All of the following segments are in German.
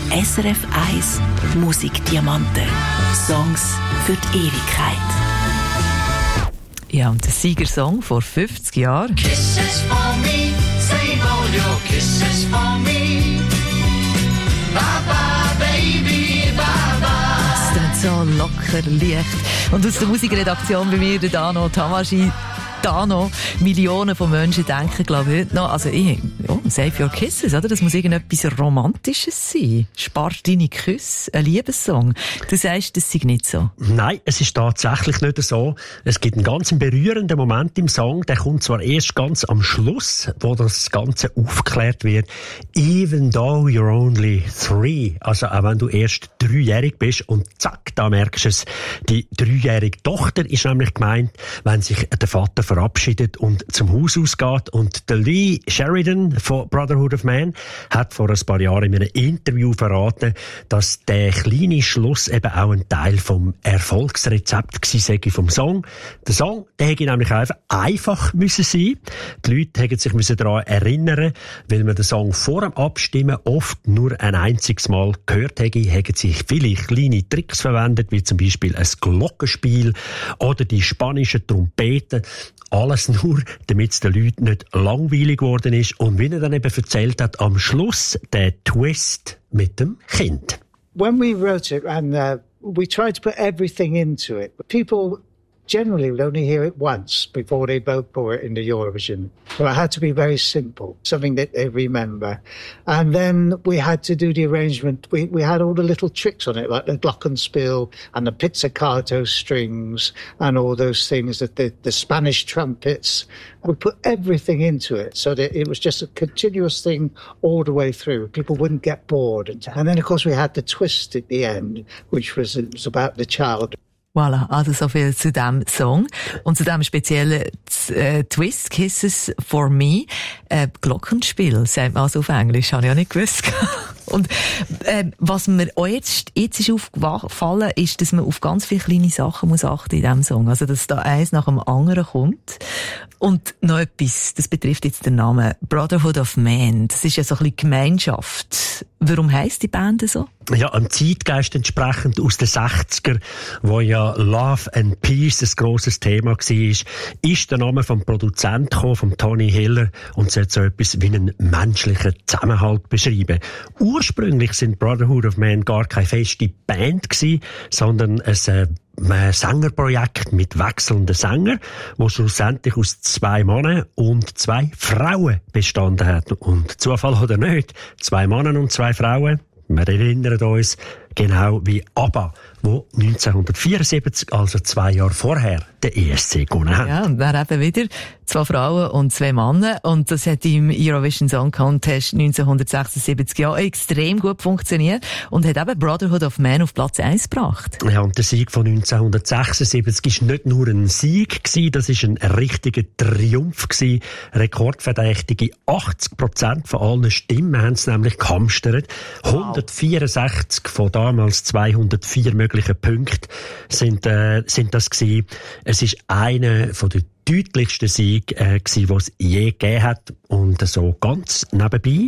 SRF 1 Musikdiamanten. Songs für die Ewigkeit. Ja, und der Siegersong vor 50 Jahren. Kisses for me, save all your kisses for me. Bye bye, baby, bye bye. Es klingt so locker, leicht. Und aus der Musikredaktion bei mir, der Dano Tamaschi. Dano, Millionen von Menschen denken, glaube ich, heute noch, also Save Your Kisses, oder? Das muss irgendetwas Romantisches sein. Spar deine Küsse, ein Liebessong. Du sagst, das sei nicht so. Nein, es ist tatsächlich nicht so. Es gibt einen ganz berührenden Moment im Song, der kommt zwar erst ganz am Schluss, wo das Ganze aufgeklärt wird. Even though you're only 3, also auch wenn du erst 3-jährig bist, und zack, da merkst du es, die 3-jährige Tochter ist nämlich gemeint, wenn sich der Vater verabschiedet und zum Haus ausgeht. Und der Lee Sheridan von Brotherhood of Man hat vor ein paar Jahren in einem Interview verraten, dass der kleine Schluss eben auch ein Teil vom Erfolgsrezept gewesen sei vom Song. Der Song, der hätte nämlich einfach müssen sein. Die Leute hätten sich daran erinnern, weil man den Song vor dem Abstimmen oft nur ein einziges Mal gehört hätte, hätten sich viele kleine Tricks verwendet, wie zum Beispiel ein Glockenspiel oder die spanischen Trompeten. Alles nur, damit es den Leuten nicht langweilig geworden ist. Und wie er dann eben erzählt hat, am Schluss der Twist mit dem Kind. When we wrote it, and we tried to put everything into it, but people generally would only hear it once before they vote for it in the Eurovision. So it had to be very simple, something that they remember. And then we had to do the arrangement. We had all the little tricks on it, like the glockenspiel and the pizzicato strings and all those things, that the Spanish trumpets. We put everything into it so that it was just a continuous thing all the way through. People wouldn't get bored. And then, of course, we had the twist at the end, which was about the child. Voilà, also so viel zu diesem Song. Und zu diesem speziellen Twist, Kisses for Me. Glockenspiel, sagt man also auf Englisch, habe ich auch nicht gewusst. Und was mir auch jetzt ist aufgefallen, ist, dass man auf ganz viele kleine Sachen muss achten in diesem Song. Also, dass da eins nach dem anderen kommt. Und noch etwas, das betrifft jetzt den Namen Brotherhood of Man. Das ist ja so ein bisschen Gemeinschaft. Warum heisst die Band so? Ja, am Zeitgeist entsprechend aus den 60er, wo ja Love and Peace ein grosses Thema war, ist der Name vom Produzenten gekommen, vom Tony Hiller, und sollte so etwas wie einen menschlichen Zusammenhalt beschreiben. Ursprünglich sind Brotherhood of Man gar keine feste Band gewesen, sondern ein Sängerprojekt mit wechselnden Sängern, wo schlussendlich aus 2 Männern und 2 Frauen bestanden hat. Und Zufall oder nicht, 2 Männer und 2 Frauen. Wir erinnern uns, genau wie ABBA, wo 1974, also 2 Jahre vorher, den ESC gewonnen hat. Ja, und dann eben wieder 2 Frauen und 2 Männer. Und das hat im Eurovision Song Contest 1976 ja extrem gut funktioniert und hat eben Brotherhood of Man auf Platz 1 gebracht. Ja, und der Sieg von 1976 war nicht nur ein Sieg gewesen, das war ein richtiger Triumph gewesen. Rekordverdächtige 80% von allen Stimmen haben es nämlich gehamstert. 164 von damals 204 möglichen Punkten sind das gewesen. Es ist einer von den deutlichsten Sieg gsi, was es je gegeben hat. Und so ganz nebenbei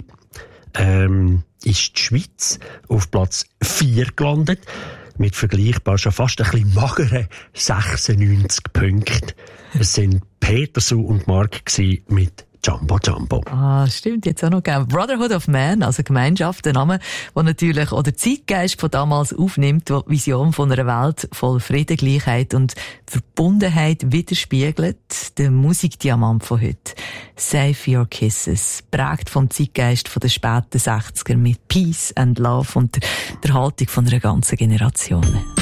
ist die Schweiz auf Platz 4 gelandet, mit vergleichbar schon fast ein bisschen mageren 96 Punkten. Es sind Petersu und Mark gsi mit Jumbo Jumbo. Ah, stimmt, jetzt auch noch gegeben. Brotherhood of Man, also Gemeinschaft, der Name, der natürlich auch den Zeitgeist von damals aufnimmt, der die Vision von einer Welt voll Frieden, Gleichheit und Verbundenheit widerspiegelt. Der Musikdiamant von heute. Save Your Kisses. Prägt vom Zeitgeist von den späten 60er mit Peace and Love und der Haltung von einer ganzen Generation.